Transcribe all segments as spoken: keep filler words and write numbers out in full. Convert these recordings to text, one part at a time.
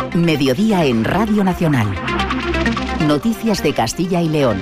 Mediodía en Radio Nacional. Noticias de Castilla y León.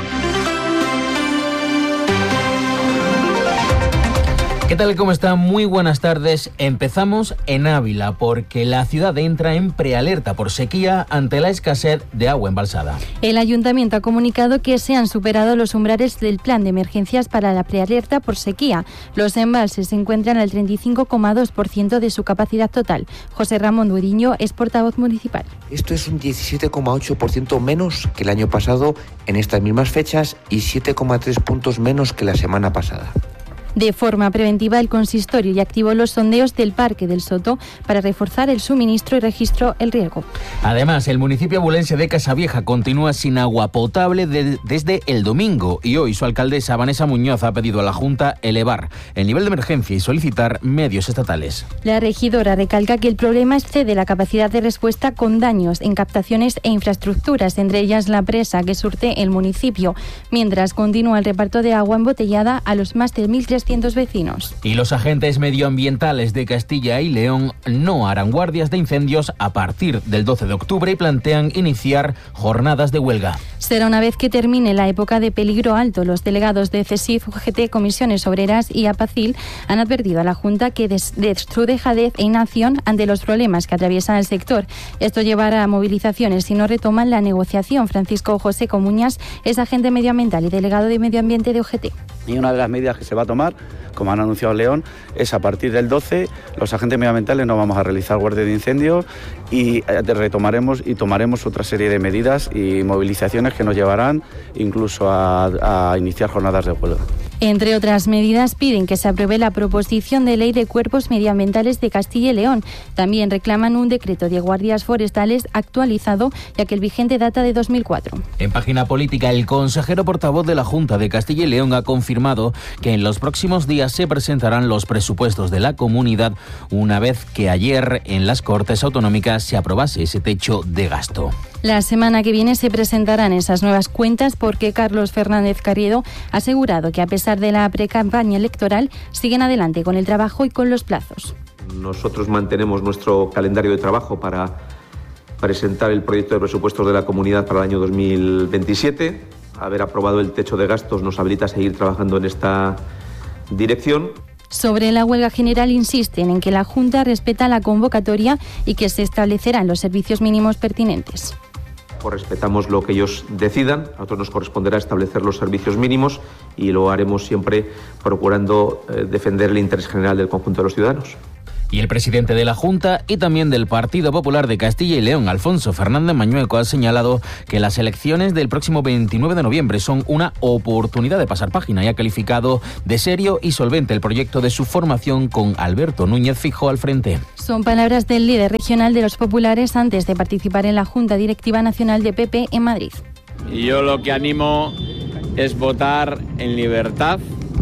¿Qué tal? ¿Cómo están? Muy buenas tardes. Empezamos en Ávila porque la ciudad entra en prealerta por sequía ante la escasez de agua embalsada. El ayuntamiento ha comunicado que se han superado los umbrales del plan de emergencias para la prealerta por sequía. Los embalses se encuentran al treinta y cinco coma dos por ciento de su capacidad total. José Ramón Duriño es portavoz municipal. Esto es un diecisiete coma ocho por ciento menos que el año pasado en estas mismas fechas y siete coma tres puntos menos que la semana pasada. De forma preventiva, el consistorio ya activó los sondeos del Parque del Soto para reforzar el suministro y registro el riego. Además, el municipio abulense de Casavieja continúa sin agua potable de, desde el domingo y hoy su alcaldesa Vanessa Muñoz ha pedido a la Junta elevar el nivel de emergencia y solicitar medios estatales. La regidora recalca que el problema excede la capacidad de respuesta con daños en captaciones e infraestructuras, entre ellas la presa que surte el municipio, mientras continúa el reparto de agua embotellada a los más de mil trescientos vecinos. Y los agentes medioambientales de Castilla y León no harán guardias de incendios a partir del doce de octubre y plantean iniciar jornadas de huelga. Será una vez que termine la época de peligro alto. Los delegados de CESIF, U G T, Comisiones Obreras y APACIL han advertido a la Junta que de, de su dejadez e inacción ante los problemas que atraviesan el sector. Esto llevará a movilizaciones si no retoman la negociación. Francisco José Comuñas es agente medioambiental y delegado de Medio Ambiente de U G T. Y una de las medidas que se va a tomar, como han anunciado León, es a partir del doce los agentes medioambientales no vamos a realizar guardia de incendios y retomaremos y tomaremos otra serie de medidas y movilizaciones que nos llevarán incluso a, a iniciar jornadas de huelga. Entre otras medidas, piden que se apruebe la proposición de ley de cuerpos medioambientales de Castilla y León. También reclaman un decreto de guardias forestales actualizado, ya que el vigente data de dos mil cuatro. En página política, el consejero portavoz de la Junta de Castilla y León ha confirmado que en los próximos días se presentarán los presupuestos de la comunidad, una vez que ayer en las Cortes Autonómicas se aprobase ese techo de gasto. La semana que viene se presentarán esas nuevas cuentas porque Carlos Fernández Carriedo ha asegurado que a pesar de la precampaña electoral siguen adelante con el trabajo y con los plazos. Nosotros mantenemos nuestro calendario de trabajo para presentar el proyecto de presupuestos de la comunidad para el año dos mil veintisiete. Haber aprobado el techo de gastos nos habilita a seguir trabajando en esta dirección. Sobre la huelga general insisten en que la Junta respeta la convocatoria y que se establecerán los servicios mínimos pertinentes. Pues respetamos lo que ellos decidan, a nosotros nos corresponderá establecer los servicios mínimos y lo haremos siempre procurando eh, defender el interés general del conjunto de los ciudadanos. Y el presidente de la Junta y también del Partido Popular de Castilla y León, Alfonso Fernández Mañueco, ha señalado que las elecciones del próximo veintinueve de noviembre son una oportunidad de pasar página y ha calificado de serio y solvente el proyecto de su formación con Alberto Núñez Feijóo al frente. Son palabras del líder regional de los populares antes de participar en la Junta Directiva Nacional de P P en Madrid. Y yo lo que animo es votar en libertad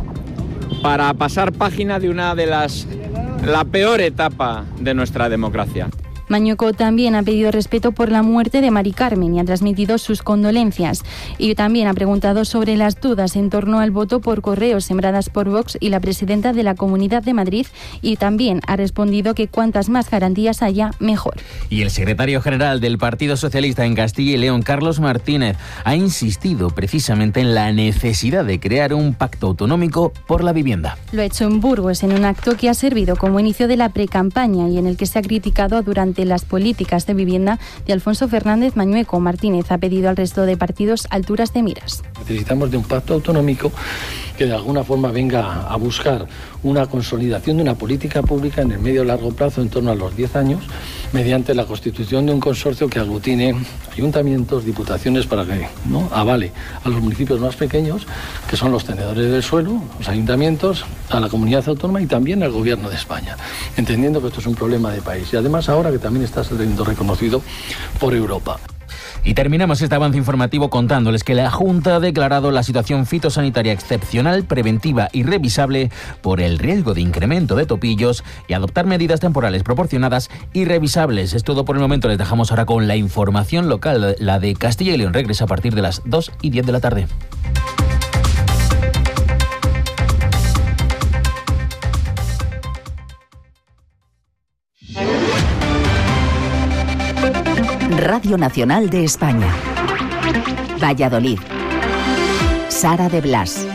para pasar página de una de las la peor etapa de nuestra democracia. Mañueco también ha pedido respeto por la muerte de Mari Carmen y ha transmitido sus condolencias. Y también ha preguntado sobre las dudas en torno al voto por correo sembradas por Vox y la presidenta de la Comunidad de Madrid, y también ha respondido que cuantas más garantías haya, mejor. Y el secretario general del Partido Socialista en Castilla y León, Carlos Martínez, ha insistido precisamente en la necesidad de crear un pacto autonómico por la vivienda. Lo ha hecho en Burgos en un acto que ha servido como inicio de la precampaña y en el que se ha criticado durante las políticas de vivienda de Alfonso Fernández Mañueco. Martínez ha pedido al resto de partidos alturas de miras. Necesitamos de un pacto autonómico que de alguna forma venga a buscar una consolidación de una política pública en el medio y largo plazo, en torno a los diez años, mediante la constitución de un consorcio que aglutine ayuntamientos, diputaciones, para que no avale a los municipios más pequeños, que son los tenedores del suelo, los ayuntamientos, a la comunidad autónoma y también al gobierno de España, entendiendo que esto es un problema de país y además ahora que también está siendo reconocido por Europa. Y terminamos este avance informativo contándoles que la Junta ha declarado la situación fitosanitaria excepcional, preventiva y revisable por el riesgo de incremento de topillos y adoptar medidas temporales proporcionadas y revisables. Es todo por el momento. Les dejamos ahora con la información local. La de Castilla y León regresa a partir de las dos y diez de la tarde. Radio Nacional de España. Valladolid. Sara de Blas.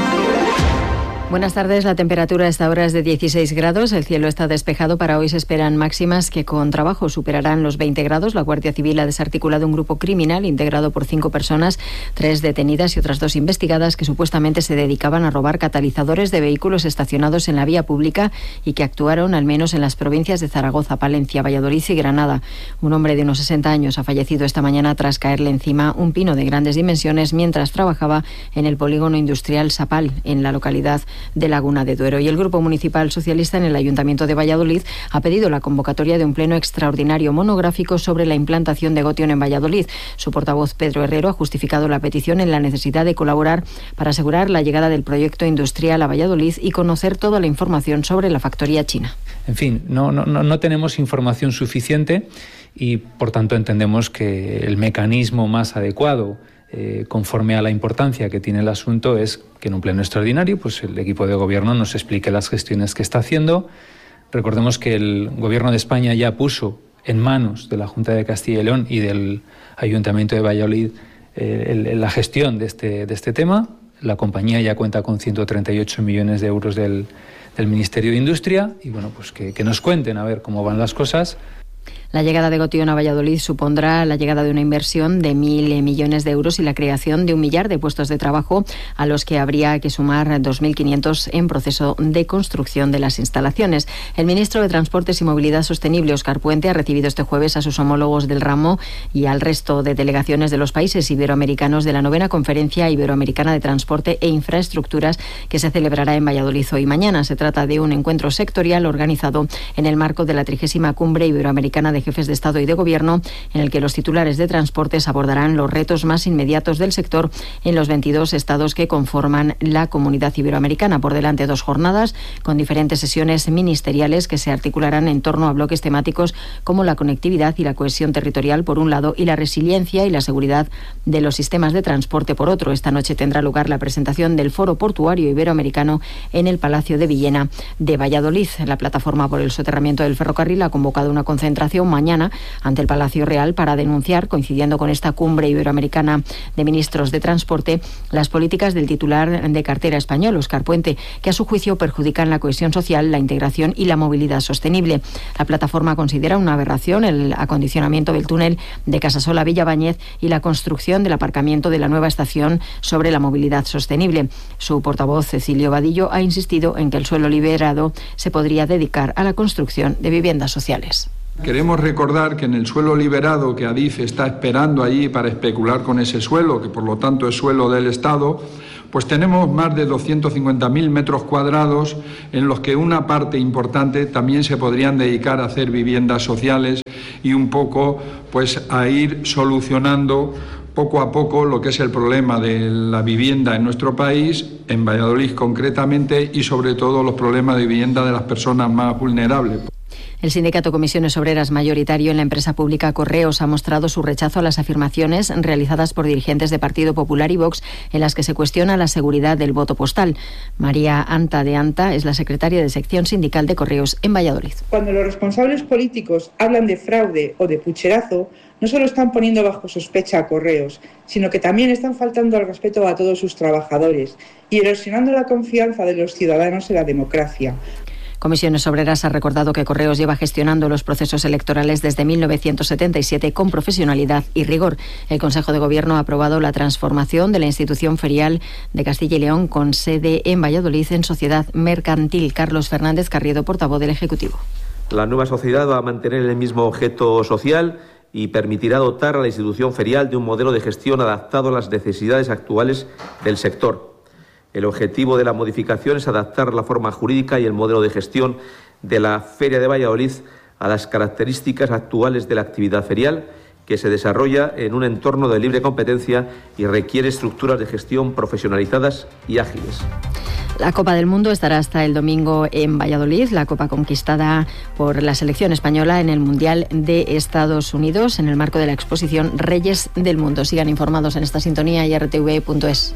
Buenas tardes, la temperatura a esta hora es de dieciséis grados, el cielo está despejado. Para hoy se esperan máximas que con trabajo superarán los veinte grados. La Guardia Civil ha desarticulado un grupo criminal integrado por cinco personas, tres detenidas y otras dos investigadas, que supuestamente se dedicaban a robar catalizadores de vehículos estacionados en la vía pública y que actuaron al menos en las provincias de Zaragoza, Palencia, Valladolid y Granada. Un hombre de unos sesenta años ha fallecido esta mañana tras caerle encima un pino de grandes dimensiones mientras trabajaba en el polígono industrial Sapal, en la localidad de Laguna de Duero. Y el Grupo Municipal Socialista en el Ayuntamiento de Valladolid ha pedido la convocatoria de un pleno extraordinario monográfico sobre la implantación de Gotion en Valladolid. Su portavoz, Pedro Herrero, ha justificado la petición en la necesidad de colaborar para asegurar la llegada del proyecto industrial a Valladolid y conocer toda la información sobre la factoría china. En fin, no, no, no tenemos información suficiente y, por tanto, entendemos que el mecanismo más adecuado, Eh, conforme a la importancia que tiene el asunto, es que en un pleno extraordinario pues el equipo de gobierno nos explique las gestiones que está haciendo. Recordemos que el Gobierno de España ya puso en manos de la Junta de Castilla y León y del Ayuntamiento de Valladolid eh, el, la gestión de este, de este tema. La compañía ya cuenta con ciento treinta y ocho millones de euros del, del Ministerio de Industria y bueno, pues que, que nos cuenten a ver cómo van las cosas. La llegada de Gotion a Valladolid supondrá la llegada de una inversión de mil millones de euros y la creación de un millar de puestos de trabajo, a los que habría que sumar dos mil quinientos en proceso de construcción de las instalaciones. El ministro de Transportes y Movilidad Sostenible, Óscar Puente, ha recibido este jueves a sus homólogos del ramo y al resto de delegaciones de los países iberoamericanos de la novena Conferencia Iberoamericana de Transporte e Infraestructuras, que se celebrará en Valladolid hoy y mañana. Se trata de un encuentro sectorial organizado en el marco de la trigésima Cumbre Iberoamericana de Jefes de Estado y de Gobierno, en el que los titulares de transportes abordarán los retos más inmediatos del sector en los veintidós estados que conforman la Comunidad Iberoamericana. Por delante, dos jornadas con diferentes sesiones ministeriales que se articularán en torno a bloques temáticos como la conectividad y la cohesión territorial por un lado y la resiliencia y la seguridad de los sistemas de transporte por otro. Esta noche tendrá lugar la presentación del Foro Portuario Iberoamericano en el Palacio de Villena de Valladolid. La Plataforma por el Soterramiento del Ferrocarril ha convocado una concentración mañana ante el Palacio Real para denunciar, coincidiendo con esta cumbre iberoamericana de ministros de transporte, las políticas del titular de cartera español, Óscar Puente, que a su juicio perjudican la cohesión social, la integración y la movilidad sostenible. La plataforma considera una aberración el acondicionamiento del túnel de Casasola a Villabañez y la construcción del aparcamiento de la nueva estación sobre la movilidad sostenible. Su portavoz, Cecilio Vadillo, ha insistido en que el suelo liberado se podría dedicar a la construcción de viviendas sociales. Queremos recordar que en el suelo liberado que Adif está esperando allí para especular con ese suelo, que por lo tanto es suelo del Estado, pues tenemos más de doscientos cincuenta mil metros cuadrados en los que una parte importante también se podrían dedicar a hacer viviendas sociales y un poco pues a ir solucionando poco a poco lo que es el problema de la vivienda en nuestro país, en Valladolid concretamente, y sobre todo los problemas de vivienda de las personas más vulnerables. El sindicato Comisiones Obreras, mayoritario en la empresa pública Correos, ha mostrado su rechazo a las afirmaciones realizadas por dirigentes de Partido Popular y Vox en las que se cuestiona la seguridad del voto postal. María Anta de Anta es la secretaria de sección sindical de Correos en Valladolid. Cuando los responsables políticos hablan de fraude o de pucherazo, no solo están poniendo bajo sospecha a Correos, sino que también están faltando al respeto a todos sus trabajadores y erosionando la confianza de los ciudadanos en la democracia. Comisiones Obreras ha recordado que Correos lleva gestionando los procesos electorales desde mil novecientos setenta y siete con profesionalidad y rigor. El Consejo de Gobierno ha aprobado la transformación de la institución ferial de Castilla y León con sede en Valladolid en sociedad mercantil. Carlos Fernández Carriedo, portavoz del Ejecutivo. La nueva sociedad va a mantener el mismo objeto social y permitirá dotar a la institución ferial de un modelo de gestión adaptado a las necesidades actuales del sector. El objetivo de la modificación es adaptar la forma jurídica y el modelo de gestión de la Feria de Valladolid a las características actuales de la actividad ferial, que se desarrolla en un entorno de libre competencia y requiere estructuras de gestión profesionalizadas y ágiles. La Copa del Mundo estará hasta el domingo en Valladolid, la copa conquistada por la selección española en el Mundial de Estados Unidos en el marco de la exposición Reyes del Mundo. Sigan informados en esta sintonía y r t v punto es.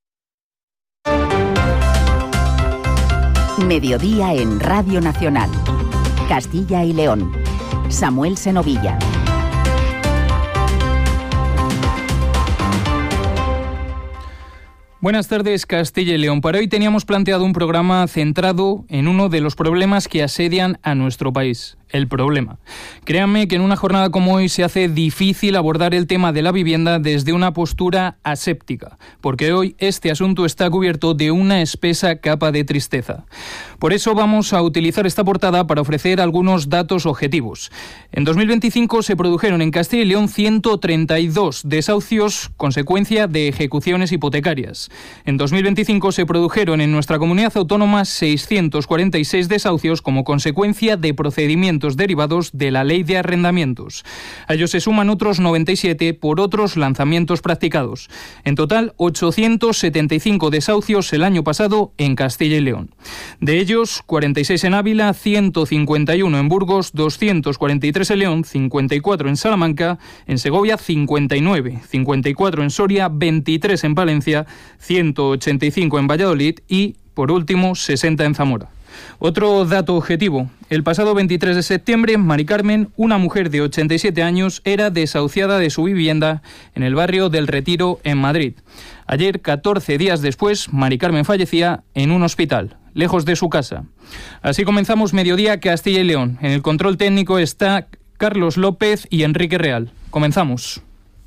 Mediodía en Radio Nacional. Castilla y León. Samuel Senovilla. Buenas tardes, Castilla y León. Para hoy teníamos planteado un programa centrado en uno de los problemas que asedian a nuestro país. El problema. Créanme que en una jornada como hoy se hace difícil abordar el tema de la vivienda desde una postura aséptica, porque hoy este asunto está cubierto de una espesa capa de tristeza. Por eso vamos a utilizar esta portada para ofrecer algunos datos objetivos. En dos mil veinticinco se produjeron en Castilla y León ciento treinta y dos desahucios consecuencia de ejecuciones hipotecarias. En dos mil veinticinco se produjeron en nuestra comunidad autónoma seiscientos cuarenta y seis desahucios como consecuencia de procedimientos derivados de la Ley de Arrendamientos. A ellos se suman otros noventa y siete por otros lanzamientos practicados. En total, ochocientos setenta y cinco desahucios el año pasado en Castilla y León. De ellos, cuarenta y seis en Ávila, ciento cincuenta y uno en Burgos, doscientos cuarenta y tres en León, cincuenta y cuatro en Salamanca, en Segovia cincuenta y nueve, cincuenta y cuatro en Soria, veintitrés en Palencia, ciento ochenta y cinco en Valladolid y, por último, sesenta en Zamora. Otro dato objetivo. El pasado veintitrés de septiembre, Mari Carmen, una mujer de ochenta y siete años, era desahuciada de su vivienda en el barrio del Retiro, en Madrid. Ayer, catorce días después, Mari Carmen fallecía en un hospital, lejos de su casa. Así comenzamos Mediodía Castilla y León. En el control técnico está Carlos López y Enrique Real. Comenzamos.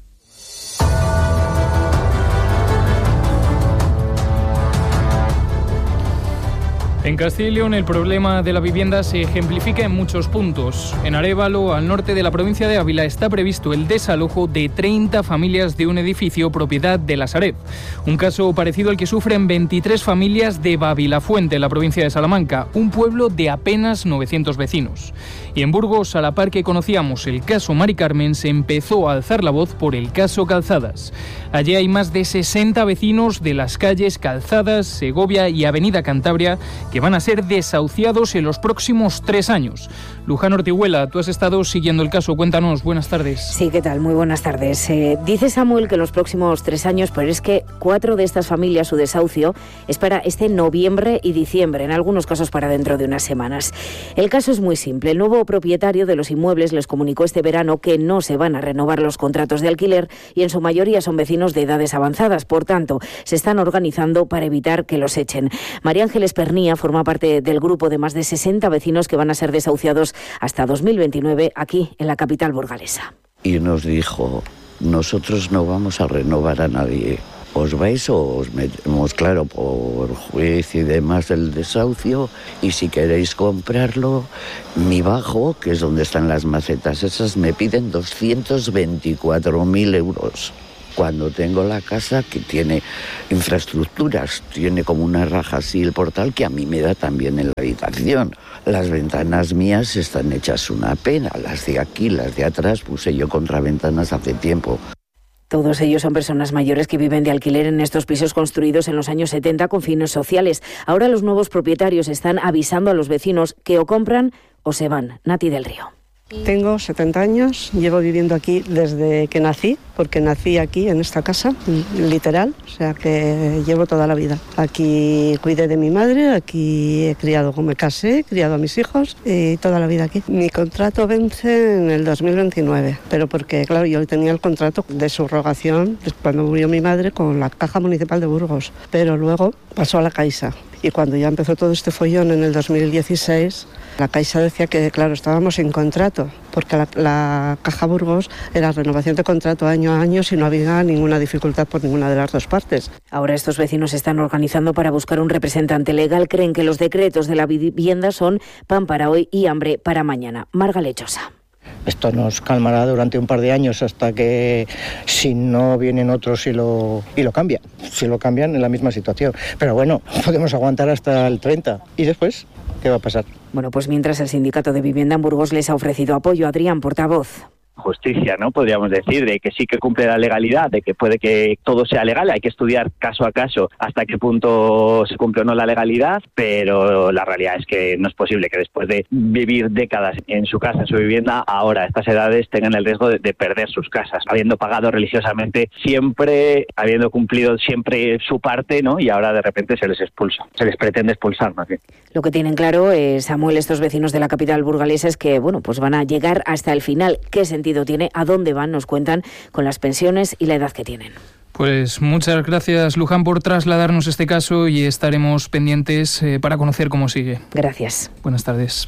En Castilla y León el problema de la vivienda se ejemplifica en muchos puntos. En Arévalo, al norte de la provincia de Ávila, está previsto el desalojo de treinta familias de un edificio propiedad de la Sareb. Un caso parecido al que sufren veintitrés familias de Babilafuente, en la provincia de Salamanca, un pueblo de apenas novecientos vecinos. Y en Burgos, a la par que conocíamos el caso Mari Carmen, se empezó a alzar la voz por el caso Calzadas. Allí hay más de sesenta vecinos de las calles Calzadas, Segovia y Avenida Cantabria que van a ser desahuciados en los próximos tres años. Luján Ortiguela, tú has estado siguiendo el caso. Cuéntanos, buenas tardes. Sí, ¿qué tal? Muy buenas tardes. Eh, dice Samuel que en los próximos tres años, pero es que cuatro de estas familias, su desahucio es para este noviembre y diciembre, en algunos casos para dentro de unas semanas. El caso es muy simple. El nuevo propietario de los inmuebles les comunicó este verano que no se van a renovar los contratos de alquiler y en su mayoría son vecinos de edades avanzadas. Por tanto, se están organizando para evitar que los echen. María Ángeles Pernía forma parte del grupo de más de sesenta vecinos que van a ser desahuciados hasta dos mil veintinueve aquí en la capital burgalesa. Y nos dijo, nosotros no vamos a renovar a nadie. Os vais o os metemos, claro, por juicio y demás el desahucio, y si queréis comprarlo, mi bajo, que es donde están las macetas esas, me piden doscientos veinticuatro mil euros. Cuando tengo la casa que tiene infraestructuras, tiene como una raja así el portal que a mí me da también en la habitación. Las ventanas mías están hechas una pena, las de aquí, las de atrás, puse yo contraventanas hace tiempo. Todos ellos son personas mayores que viven de alquiler en estos pisos construidos en los años setenta con fines sociales. Ahora los nuevos propietarios están avisando a los vecinos que o compran o se van. Nati del Río. Tengo setenta años, llevo viviendo aquí desde que nací, porque nací aquí en esta casa, literal, o sea que llevo toda la vida. Aquí cuidé de mi madre, aquí he criado, me casé, he criado a mis hijos y toda la vida aquí. Mi contrato vence en el dos mil veintinueve, pero porque, claro, yo tenía el contrato de subrogación cuando murió mi madre con la Caja Municipal de Burgos, pero luego pasó a la Caixa. Y cuando ya empezó todo este follón en el dos mil dieciséis, la Caixa decía que, claro, estábamos sin contrato, porque la, la Caja Burgos era renovación de contrato año a año si no había ninguna dificultad por ninguna de las dos partes. Ahora estos vecinos se están organizando para buscar un representante legal. Creen que los decretos de la vivienda son pan para hoy y hambre para mañana. Marga Lechosa. Esto nos calmará durante un par de años hasta que, si no vienen otros y lo, y lo cambian, si lo cambian en la misma situación. Pero bueno, podemos aguantar hasta el treinta. ¿Y después qué va a pasar? Bueno, pues mientras el sindicato de vivienda en Burgos les ha ofrecido apoyo. Adrián, portavoz. justicia, ¿no? Podríamos decir, de que sí que cumple la legalidad, de que puede que todo sea legal, hay que estudiar caso a caso hasta qué punto se cumple o no la legalidad, pero la realidad es que no es posible que después de vivir décadas en su casa, en su vivienda, ahora a estas edades tengan el riesgo de, de perder sus casas, habiendo pagado religiosamente siempre, habiendo cumplido siempre su parte, ¿no? Y ahora de repente se les expulsa, se les pretende expulsar más bien. Lo que tienen claro, eh, Samuel, estos vecinos de la capital burgalesa es que, bueno, pues van a llegar hasta el final. ¿Qué sentido tiene? ¿A dónde van? Nos cuentan con las pensiones y la edad que tienen. Pues muchas gracias, Luján, por trasladarnos este caso y estaremos pendientes eh, para conocer cómo sigue. Gracias. Buenas tardes.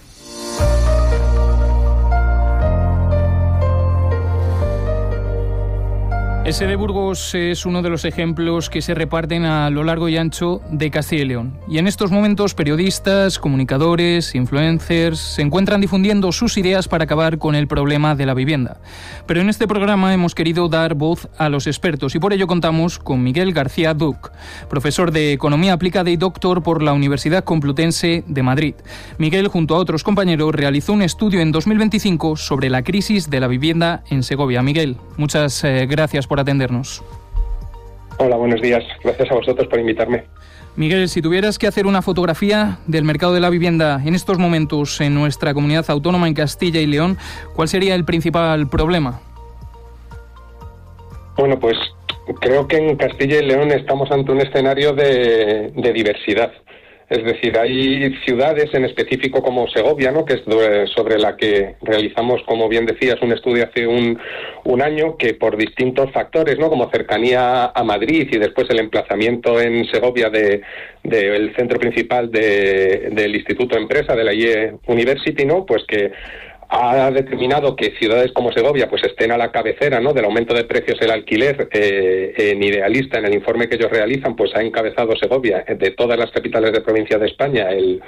Ese de Burgos es uno de los ejemplos que se reparten a lo largo y ancho de Castilla y León. Y en estos momentos periodistas, comunicadores, influencers se encuentran difundiendo sus ideas para acabar con el problema de la vivienda. Pero en este programa hemos querido dar voz a los expertos y por ello contamos con Miguel García Duc, profesor de Economía Aplicada y doctor por la Universidad Complutense de Madrid. Miguel, junto a otros compañeros, realizó un estudio en dos mil veinticinco sobre la crisis de la vivienda en Segovia. Miguel, muchas eh, gracias por atendernos. Hola, buenos días. Gracias a vosotros por invitarme. Miguel, si tuvieras que hacer una fotografía del mercado de la vivienda en estos momentos en nuestra comunidad autónoma en Castilla y León, ¿cuál sería el principal problema? Bueno, pues creo que en Castilla y León estamos ante un escenario de, de diversidad. Es decir, hay ciudades en específico como Segovia, ¿no?, que es sobre la que realizamos, como bien decías, un estudio hace un, un año, que por distintos factores, ¿no?, como cercanía a Madrid y después el emplazamiento en Segovia de, de el centro principal de, del Instituto Empresa, de la I E University, ¿no?, pues que ha determinado que ciudades como Segovia pues estén a la cabecera, ¿no?, del aumento de precios del alquiler. Eh, en Idealista, en el informe que ellos realizan, pues ha encabezado Segovia de todas las capitales de provincia de España el,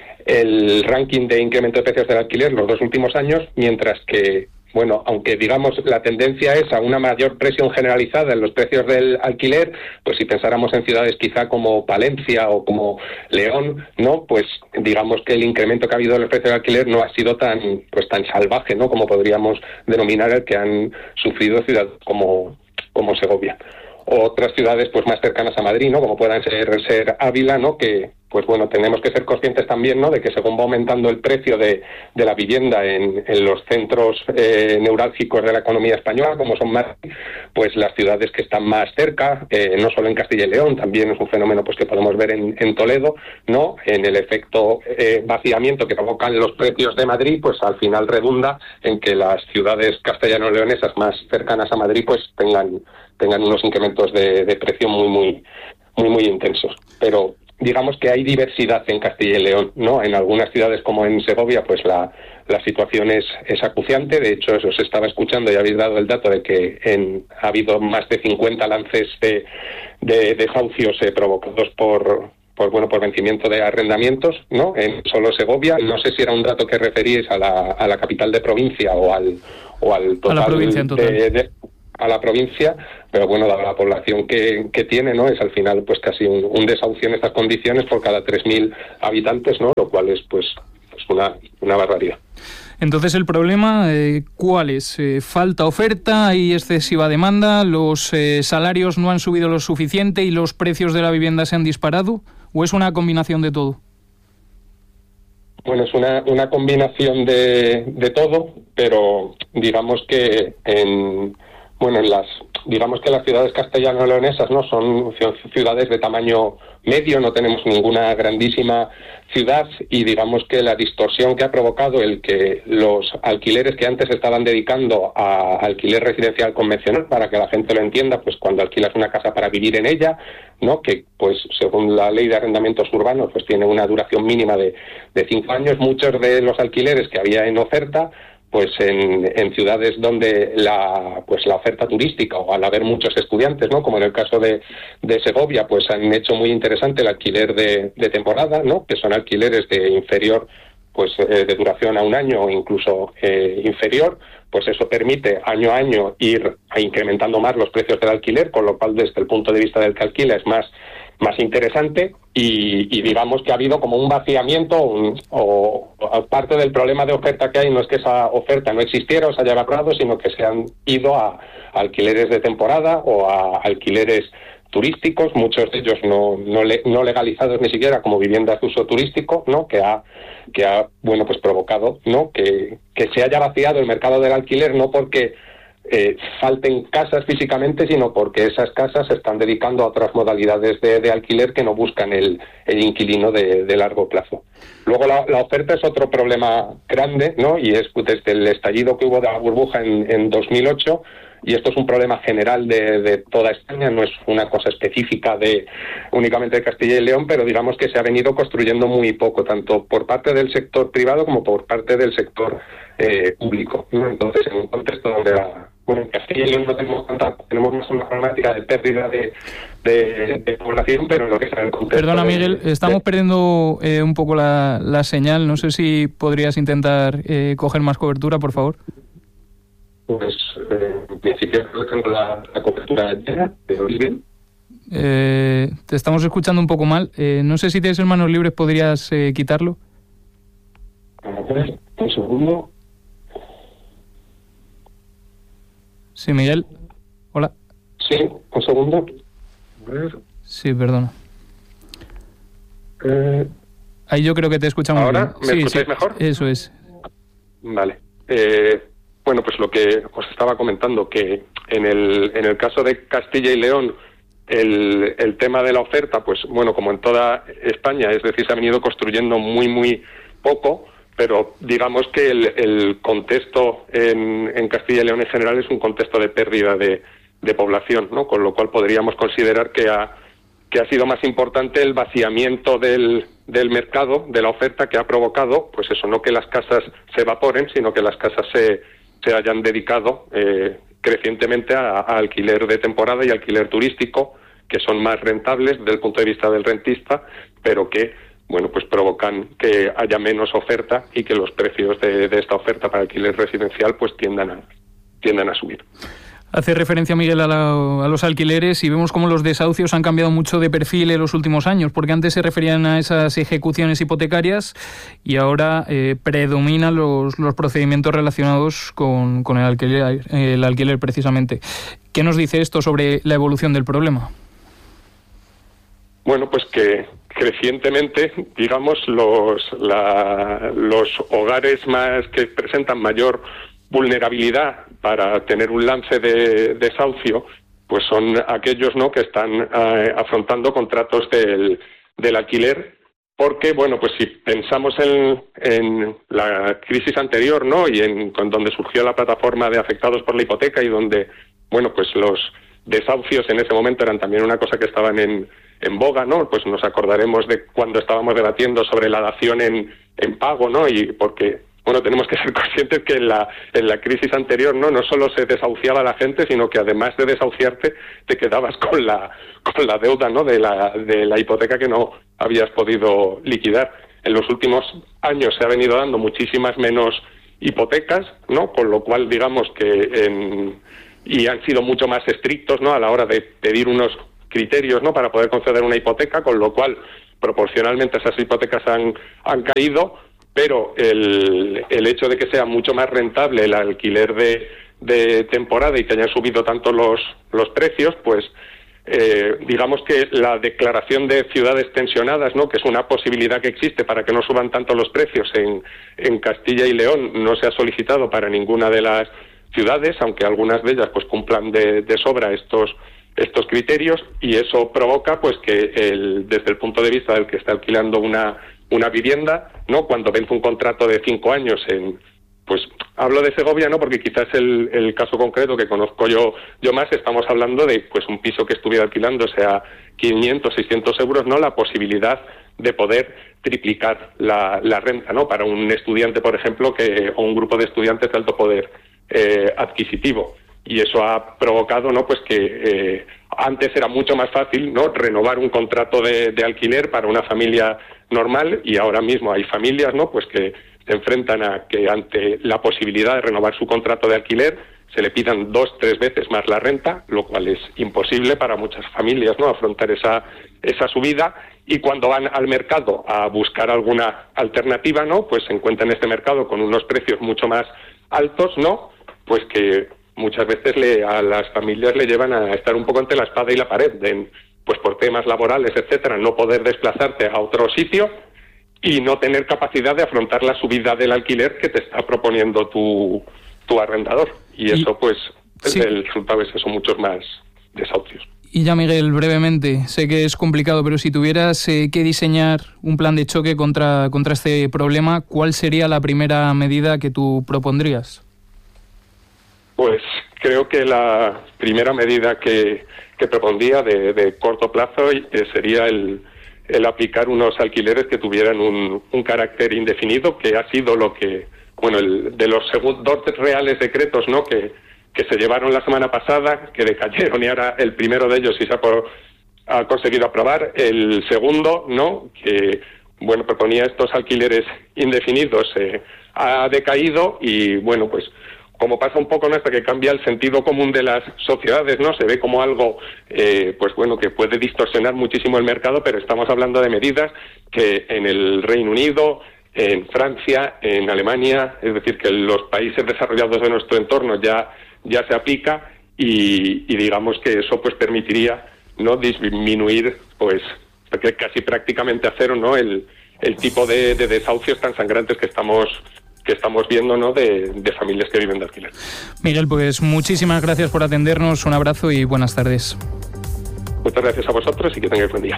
el ranking de incremento de precios del alquiler los dos últimos años, mientras que, bueno, aunque digamos la tendencia es a una mayor presión generalizada en los precios del alquiler, pues si pensáramos en ciudades quizá como Palencia o como León, ¿no?, pues digamos que el incremento que ha habido en los precios del alquiler no ha sido tan pues tan salvaje, ¿no?, como podríamos denominar el que han sufrido ciudades como, como Segovia. Otras ciudades pues más cercanas a Madrid, ¿no?, como puedan ser, ser Ávila, ¿no?, que pues bueno, tenemos que ser conscientes también, ¿no?, de que según va aumentando el precio de, de la vivienda en, en los centros eh, neurálgicos de la economía española, como son Madrid, pues las ciudades que están más cerca, eh, no solo en Castilla y León, también es un fenómeno pues que podemos ver en, en Toledo, ¿no?, en el efecto eh, vaciamiento que provocan los precios de Madrid, pues al final redunda en que las ciudades castellano-leonesas más cercanas a Madrid pues tengan, tengan unos incrementos de, de precio muy, muy, muy, muy intensos. Pero digamos que hay diversidad en Castilla y León, ¿no? En algunas ciudades como en Segovia, pues la, la situación es, es acuciante. De hecho, eso se estaba escuchando y habéis dado el dato de que en, ha habido más de cincuenta lances de, de desahucios eh, provocados por, por bueno por vencimiento de arrendamientos, ¿no?, en solo Segovia. No sé si era un dato que referíais a la, a la capital de provincia o al, o al total, a la provincia en total. De, de, a la provincia, pero bueno, dada la población que, que tiene, ¿no?, es al final pues casi un, un desahucio en estas condiciones por cada tres mil habitantes, ¿no?, lo cual es pues, pues una, una barbaridad. Entonces, el problema, eh, ¿cuál es? Eh, ¿Falta oferta? ¿Hay excesiva demanda? ¿Los eh, salarios no han subido lo suficiente y los precios de la vivienda se han disparado? ¿O es una combinación de todo? Bueno, es una, una combinación de, de todo, pero digamos que en... Bueno, en las, digamos que las ciudades castellano-leonesas no son ciudades de tamaño medio, no tenemos ninguna grandísima ciudad y digamos que la distorsión que ha provocado el que los alquileres que antes estaban dedicando a alquiler residencial convencional, para que la gente lo entienda, pues cuando alquilas una casa para vivir en ella, ¿no?, que pues según la ley de arrendamientos urbanos pues tiene una duración mínima de, de cinco años, muchos de los alquileres que había en oferta pues en, en ciudades donde la pues la oferta turística o al haber muchos estudiantes, ¿no?, como en el caso de, de Segovia, pues han hecho muy interesante el alquiler de, de temporada, ¿no?, que son alquileres de inferior pues eh, de duración a un año o incluso eh, inferior, pues eso permite año a año ir incrementando más los precios del alquiler, con lo cual desde el punto de vista del que alquila es más más interesante y, y digamos que ha habido como un vaciamiento un, o, o parte del problema de oferta que hay no es que esa oferta no existiera o se haya evaporado, sino que se han ido a, a alquileres de temporada o a alquileres turísticos, muchos de ellos no, no, le, no legalizados ni siquiera como viviendas de uso turístico, ¿no? que ha, que ha bueno, pues provocado, ¿no? que, que se haya vaciado el mercado del alquiler, no porque Eh, falten casas físicamente, sino porque esas casas se están dedicando a otras modalidades de, de alquiler que no buscan el, el inquilino de, de largo plazo. Luego la, la oferta es otro problema grande, ¿no? Y es desde el estallido que hubo de la burbuja en, en dos mil ocho, y esto es un problema general de, de toda España, no es una cosa específica de únicamente de Castilla y León, pero digamos que se ha venido construyendo muy poco, tanto por parte del sector privado como por parte del sector eh, público, ¿no? Entonces, en un contexto donde la Bueno, en Castilla y León no tenemos tanta, tenemos más una problemática de pérdida de, de, de población, pero en lo que es el contexto... Perdona, Miguel, de, estamos de... perdiendo eh, un poco la, la señal. No sé si podrías intentar eh, coger más cobertura, por favor. Pues, eh, en principio, creo que tengo la, la cobertura llena. ¿Te oís bien? Eh, te estamos escuchando un poco mal. Eh, no sé si tienes en manos libres, ¿podrías eh, quitarlo? A ver, un segundo... Sí, Miguel. Hola. Sí, un segundo. A ver. Sí, perdona. Eh... Ahí yo creo que te escuchamos ¿Ahora? bien. ¿Me Sí, escucháis sí, mejor? Eso es. Vale. Eh, bueno, pues lo que os estaba comentando, que en el, en el caso de Castilla y León, el, el tema de la oferta, pues bueno, como en toda España, es decir, se ha venido construyendo muy, muy poco, pero digamos que el, el contexto en, en Castilla y León en general es un contexto de pérdida de, de población, ¿no? Con lo cual podríamos considerar que ha, que ha sido más importante el vaciamiento del, del mercado, de la oferta, que ha provocado, pues eso, no que las casas se evaporen, sino que las casas se, se hayan dedicado eh, crecientemente a, a alquiler de temporada y alquiler turístico, que son más rentables desde el punto de vista del rentista, pero que bueno, pues provocan que haya menos oferta y que los precios de, de esta oferta para alquiler residencial pues tiendan a, tiendan a subir. Hace referencia, Miguel, a, la, a los alquileres y vemos cómo los desahucios han cambiado mucho de perfil en los últimos años, porque antes se referían a esas ejecuciones hipotecarias y ahora eh, predominan los, los procedimientos relacionados con, con el alquiler, el alquiler precisamente. ¿Qué nos dice esto sobre la evolución del problema? Bueno, pues que crecientemente, digamos, los, la, los hogares más que presentan mayor vulnerabilidad para tener un lance de desahucio, pues son aquellos, ¿no?, que están eh, afrontando contratos del, del alquiler, porque, bueno, pues si pensamos en, en la crisis anterior, ¿no?, y en con donde surgió la plataforma de afectados por la hipoteca y donde, bueno, pues los desahucios en ese momento eran también una cosa que estaban en en boga, ¿no? Pues nos acordaremos de cuando estábamos debatiendo sobre la dación en, en pago, ¿no? Y porque, bueno, tenemos que ser conscientes que en la, en la crisis anterior, ¿no?, no solo se desahuciaba a la gente, sino que además de desahuciarte, te quedabas con la, con la deuda, ¿no?, de la, de la hipoteca que no habías podido liquidar. En los últimos años se ha venido dando muchísimas menos hipotecas, ¿no?, con lo cual, digamos que en, y han sido mucho más estrictos, ¿no?, a la hora de pedir unos criterios, ¿no?, para poder conceder una hipoteca, con lo cual proporcionalmente esas hipotecas han, han caído, pero el, el hecho de que sea mucho más rentable el alquiler de, de temporada y que hayan subido tanto los, los precios, pues eh, digamos que la declaración de ciudades tensionadas, ¿no?, que es una posibilidad que existe para que no suban tanto los precios en, en Castilla y León, no se ha solicitado para ninguna de las ciudades, aunque algunas de ellas pues cumplan de, de sobra estos estos criterios, y eso provoca pues que el, desde el punto de vista del que está alquilando una una vivienda, ¿no?, cuando vence un contrato de cinco años en, pues hablo de Segovia, ¿no?, porque quizás el, el caso concreto que conozco yo yo más, estamos hablando de pues un piso que estuviera alquilándose a quinientos, seiscientos euros, ¿no?, la posibilidad de poder triplicar la, la renta, ¿no?, para un estudiante, por ejemplo, que o un grupo de estudiantes de alto poder eh, adquisitivo. Y eso ha provocado, ¿no?, pues que eh, antes era mucho más fácil, ¿no?, renovar un contrato de, de alquiler para una familia normal, y ahora mismo hay familias, ¿no?, pues que se enfrentan a que ante la posibilidad de renovar su contrato de alquiler se le pidan dos, tres veces más la renta, lo cual es imposible para muchas familias, ¿no?, afrontar esa, esa subida. Y cuando van al mercado a buscar alguna alternativa, ¿no?, pues se encuentran en este mercado con unos precios mucho más altos, ¿no?, pues que muchas veces le, a las familias le llevan a estar un poco entre la espada y la pared, de, pues por temas laborales, etcétera, no poder desplazarte a otro sitio y no tener capacidad de afrontar la subida del alquiler que te está proponiendo tu, tu arrendador. Y, y eso, pues, sí. el resultado es eso, muchos más desahucios. Y ya, Miguel, brevemente, sé que es complicado, pero si tuvieras eh, que diseñar un plan de choque contra, contra este problema, ¿cuál sería la primera medida que tú propondrías? Pues creo que la primera medida que, que propondría de, de corto plazo eh, sería el, el aplicar unos alquileres que tuvieran un, un carácter indefinido, que ha sido lo que, bueno, el, de los dos reales decretos, ¿no?, que, que se llevaron la semana pasada, que decayeron, y ahora el primero de ellos sí se ha, por, ha conseguido aprobar, el segundo, ¿no?, que, bueno, proponía estos alquileres indefinidos, eh, ha decaído y, bueno, pues como pasa un poco, ¿no?, hasta que cambia el sentido común de las sociedades, ¿no?, se ve como algo, eh, pues bueno, que puede distorsionar muchísimo el mercado, pero estamos hablando de medidas que en el Reino Unido, en Francia, en Alemania, es decir, que en los países desarrollados de nuestro entorno ya, ya se aplica y, y digamos que eso pues permitiría, ¿no?, disminuir, pues, que casi prácticamente a cero, ¿no?, el, el tipo de, de desahucios tan sangrantes que estamos que estamos viendo, ¿no?, de, de familias que viven de alquiler. Miguel, pues muchísimas gracias por atendernos, un abrazo y buenas tardes. Muchas gracias a vosotros y que tengáis buen día.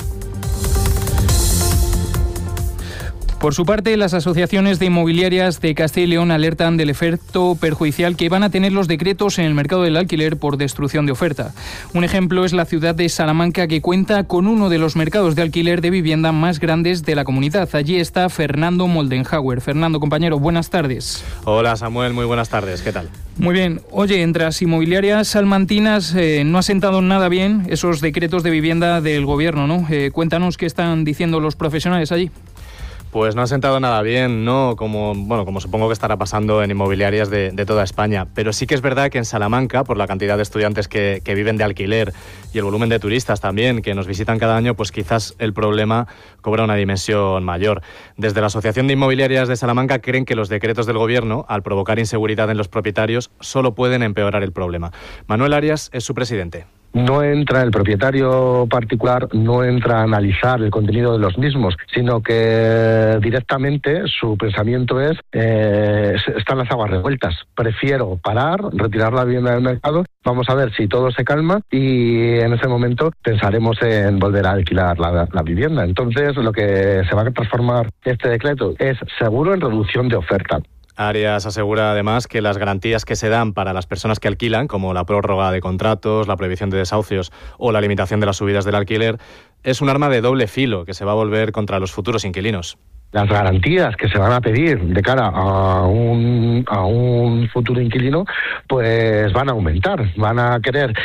Por su parte, las asociaciones de inmobiliarias de Castilla y León alertan del efecto perjudicial que van a tener los decretos en el mercado del alquiler por destrucción de oferta. Un ejemplo es la ciudad de Salamanca, que cuenta con uno de los mercados de alquiler de vivienda más grandes de la comunidad. Allí está Fernando Moldenhauer. Fernando, compañero, buenas tardes. Hola, Samuel, muy buenas tardes. ¿Qué tal? Muy bien. Oye, entre las inmobiliarias salmantinas eh, no ha sentado nada bien esos decretos de vivienda del gobierno, ¿no? Eh, cuéntanos qué están diciendo los profesionales allí. Pues no ha sentado nada bien, ¿no? Como, bueno, como supongo que estará pasando en inmobiliarias de, de toda España. Pero sí que es verdad que en Salamanca, por la cantidad de estudiantes que, que viven de alquiler y el volumen de turistas también que nos visitan cada año, pues quizás el problema cobra una dimensión mayor. Desde la Asociación de Inmobiliarias de Salamanca creen que los decretos del Gobierno, al provocar inseguridad en los propietarios, solo pueden empeorar el problema. Manuel Arias es su presidente. No entra el propietario particular, no entra a analizar el contenido de los mismos, sino que directamente su pensamiento es, eh, están las aguas revueltas. Prefiero parar, retirar la vivienda del mercado, vamos a ver si todo se calma y en ese momento pensaremos en volver a alquilar la, la vivienda. Entonces, lo que se va a transformar este decreto es seguro en reducción de oferta. Arias asegura además que las garantías que se dan para las personas que alquilan, como la prórroga de contratos, la prohibición de desahucios o la limitación de las subidas del alquiler, es un arma de doble filo que se va a volver contra los futuros inquilinos. Las garantías que se van a pedir de cara a un, a un futuro inquilino, pues van a aumentar. Van a querer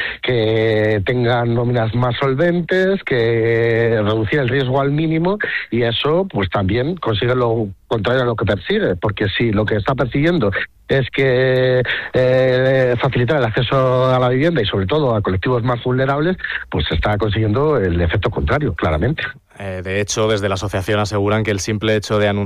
que tengan nóminas más solventes, que reducir el riesgo al mínimo, y eso pues también consigue lo contrario a lo que persigue, porque si lo que está persiguiendo es que eh, facilitar el acceso a la vivienda y sobre todo a colectivos más vulnerables, pues se está consiguiendo el efecto contrario, claramente. Eh, de hecho, desde la asociación aseguran que el simple hecho de anunciar